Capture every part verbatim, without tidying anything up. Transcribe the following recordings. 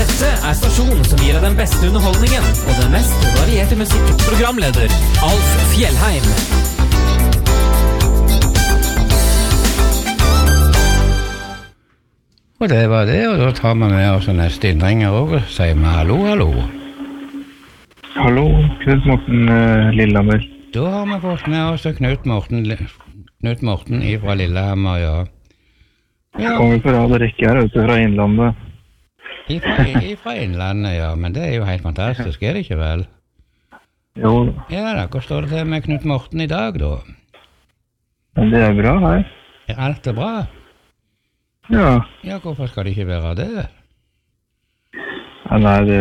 Dette er stasjonen som gir deg den beste underholdningen og den mest varierte musikken. Programleder Alf Fjellheim. Og det var det, og da tar vi med oss neste innringer også, og sier vi hallo, hallo. Hallo, Knut Morten uh, Lillehammer. Da har vi fått med oss Knut Morten, Knut Morten fra Lillehammer, ja. Ja. Kommer på rad og rekke her ute fra Innlandet. Ifra, ifra Innlandet, ja, men det er jo helt fantastisk, er det ikke vel? Jo. Ja da, hva står det til med Knut Morten i dag da? Men det er bra her. Er alt det bra? Ja. Ja, hvorfor skal det ikke være det? Ja, nei, det...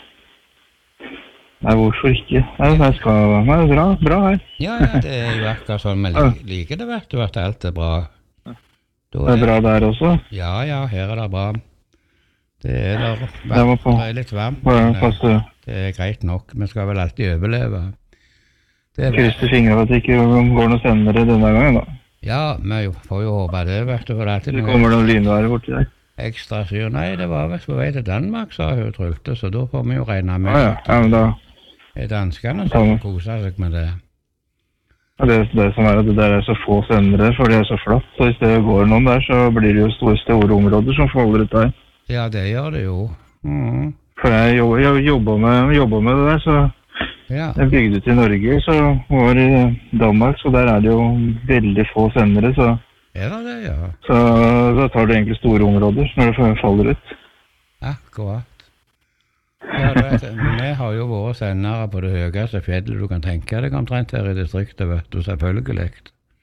Nei, hvorfor ikke? Nei, det skal være bra, bra her. Ja, ja, det er jo akkurat sånn, men li- liker det vet du at alt er bra. Da Det er bra der også. Ja, ja, her er det bra. Det er der, Det var på- det er litt varmt, Bare men eh, passe, det er greit nok. Vi skal vel alltid overleve. Det er bra. krysse fingre for at det ikke går noe senere denne gangen da. Ja, vi får jo håpe det, vet du, for det er alltid Det noe kommer noen lynvær borti der. ekstra syr. Nei, det var visst på vei til Danmark, sa hun Trulte, så da får vi jo regne med Ja, ja, ja, men da... at danskene som koser seg med det. Ja, det, det som er at det der er så få sendere, for det er så flatt. Så hvis det går noen der, så blir det jo store, store områder som faller ut der. Ja, det gjør det jo. Mhm. For jeg, jo- jeg jobber med, jobber med det der, så Ja, jeg bygde ut i Norge, så var i Danmark, så der er det jo veldig få sendere, så, er det det, ja. så da tar det egentlig store områder når det faller ut. Akkurat. Ja, du vet, vi har jo våre sendere på det høyeste fjellet du kan tenke deg omtrent her i distriktet, vet du, selvfølgelig.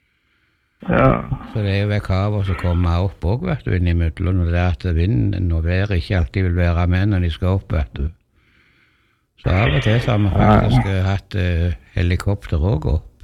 Ja, Så det er jo vekk havet som kommer opp også, vet du, innimellom, og det er at vinden og været ikke alltid vil være med når de skal opp, vet du. Så av og til så har vi faktisk eh, hatt eh, helikopter også opp.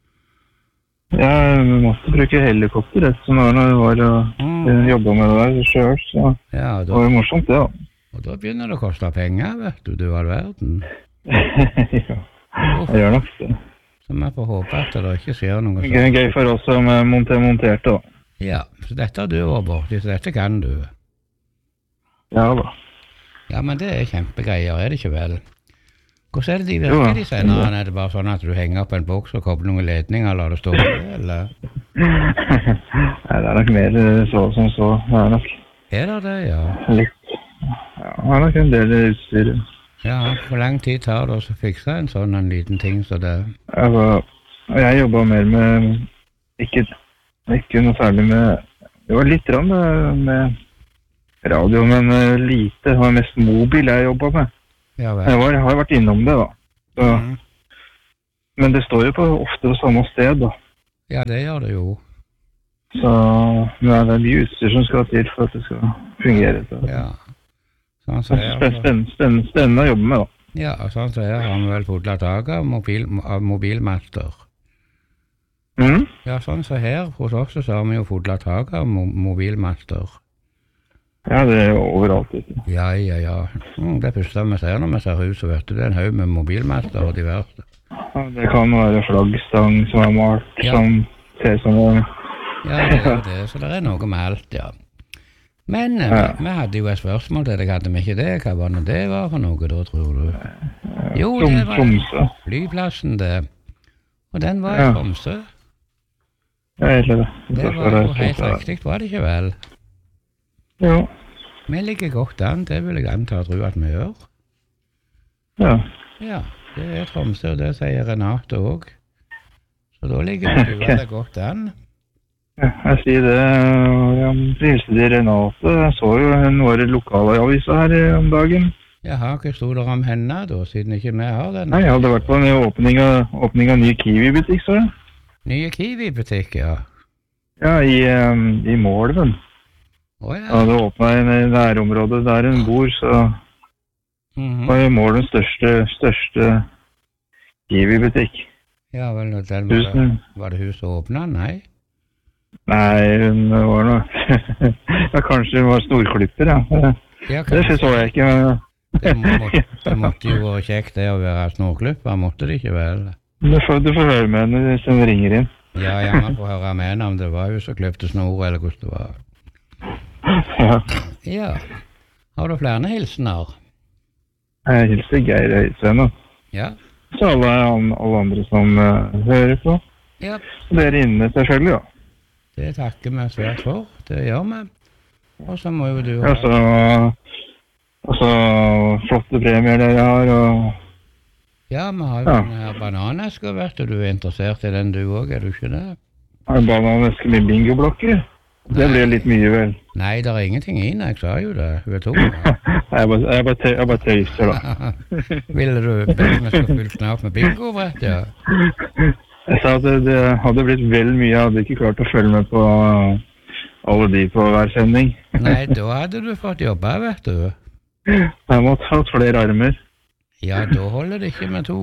ja, vi måtte bruke helikopter rett som var når vi var og Mm. jobbet med det der selv, så Ja, og det da, var jo morsomt det da. og da begynner det å koste penger, vet du, du all verden. Ja, jeg gjør nok det. Så vi får håpe at det ikke skjer noe Gøy, sånt. gøy for oss som er monter, monterte da. Ja, så dette har du vært borti, så dette kan du. Ja da. Ja, men det er kjempegreier, er det ikke vel? Hvordan er det de Jo, virker, ja. de senderne? Er det bare sånn at du henger opp en boks og kobler noen ledninger, eller det står det, eller? Nei, det er nok mer eh, så som så. Det er nok Er det det, ja? litt. Ja, det er nok en del utstyr. Ja, hvor lang tid tar det å fikse en sånn en liten ting så det... Altså, jeg jobbet mer med, ikke, ikke noe særlig med, det var litt rann med, med radio, men eh, lite. Det var mest mobil jeg jobbet med. Ja, Jeg, vel. var, jeg har vært innom det da. Så, Mhm. men det står jo på ofte på samme sted da. Ja, det gjør det jo. Så men det er mye utstyr som skal til for at det skal fungere. Så. Ja. Sånn så Det er her, spenn- spenn- spenn- spennende å jobbe med da. ja, og sånn så her har vi vel fått tak av, mobil, av mobilmaster. Mm? Ja, sånn så her hos oss så har vi jo fått tak av mo mobilmaster. Ja, det er jo overalt. Vet du. Ja, ja, ja. Mm, det første vi ser når vi ser huset, vet du, det er en haug med mobilmaster og diverse. Ja, det kan være flaggstang som er malt, Ja. som ser som en... Ja, det er det, så det er noe med alt, ja. Men eh, Ja. vi, vi hadde jo et spørsmål til deg, hadde vi ikke det? Hva var det det var for noe da, tror du? Jo, Trom, det var Tromsø. flyplassen det. Og den var i Ja. Tromsø. Ja, egentlig det. Det var jo helt riktig, var det ikke vel? Jo, Vi ligger godt an, det vil jeg anta og tro at vi gjør. ja. Ja, det er Tromsø, og det sier Renate også. Så da ligger vi Ok. okay. godt an. Ja, jeg sier det, ja, hilse til Renate. Jeg så jo hun var i lokalavisa her i- om dagen. Jaha, hva stod det om henne da, siden ikke vi har den? Nei, jeg hadde vært på en åpning av, åpning av ny Kiwi-butikk, så jeg. Nye Kiwi-butikk, ja. Ja, i, um, i Målven. Å Jeg ja. hadde åpnet i nærområdet der hun bor, så Mhm. var jo Målvens største, største Kiwi-butikk. Ja vel, og den var, det, Tusen. var det hun som åpnet? Nei? Nei, hun var noe... ja, kanskje hun var storklipper, ja. Ja, Det kanskje. så jeg ikke, men... Det, må, det måtte jo være kjekt det å være snorklipper, måtte det ikke vel? Du får, du får høre med henne hvis hun ringer inn. Ja, jeg må få høre med henne om det var hun som kløpte snor, eller hvordan det var. Ja. Ja. Har du flere hilsener? Jeg hilser Geir Høysen, og Ja. så alle, alle andre som uh, hører på. Ja. Og dere inne selvfølgelig, ja. Det takker vi svært for. Det gjør vi. Og så må jo du Ja, så, og så flotte premier dere har, og Ja, vi har jo Ja. den her bananeska, vet du. Du er interessert i den du òg, er du ikke det? har en bananeske med bingoblokker. Det blir litt mye, vel. Nei, det er ingenting i den, jeg sa jo det. Hun er tom. Jeg bare, jeg bare, tøy, jeg bare tøyser, da. Ville du be om jeg skulle fylle snart med bingobrett, ja? Jeg sa at det, det hadde blitt vel mye. Jeg hadde ikke klart å følge med på alle de på hver sending. Nei, da hadde du fått jobbe, vet du. Jeg måtte ha flere armer. Ja, da holder det ikke med to.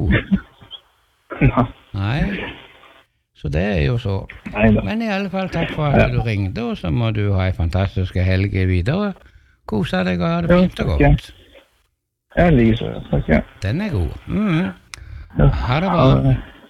Nei, Nei. Så det er jo så. da. Men i alle fall takk for at du ringte, og så må du ha en fantastisk helg videre. Kose deg og ha det Ja, fint og takk, godt. Jeg liker så. Takk, ja. Den er god. Mhm. Ja. Ha det bra.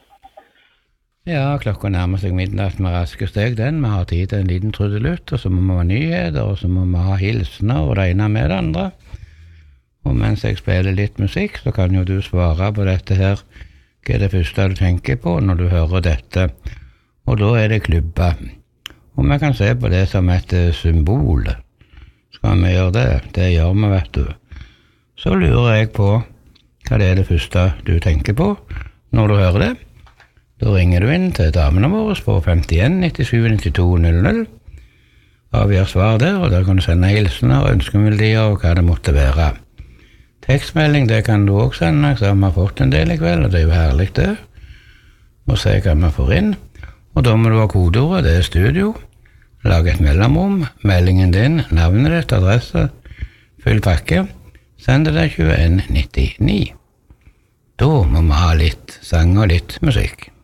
Ja, klokka nærmer seg midnatt med raske steg den. Vi har tid til en liten trudelutt, og så må vi ha nyheter, og så må vi ha hilsener og det ene med det andre. Og mens jeg spiller litt musikk, så kan jo du svare på dette her. Hva er det første du tenker på når du hører dette? Og da er det klubba. Og vi kan se på det som et symbol. Skal vi gjøre det? Det gjør vi, vet du. Så lurer jeg på hva det er det første du tenker på når du hører det. Da ringer du inn til damene våre på femtien nittisju nittito null null. Avgjør svar der, og der kan du sende hilsener og ønskemeldier og hva det måtte være. Tekstmelding, det kan du også sende, så har vi fått en del i kveld, og det er jo herlig det. Og se hva vi får inn. Og da må du ha kodeordet, det er studio. Lag et mellomrom, meldingen din, navnet ditt, adresse, fyll pakke. Send det til tjueen nittini. Da må vi ha litt sang og litt musikk.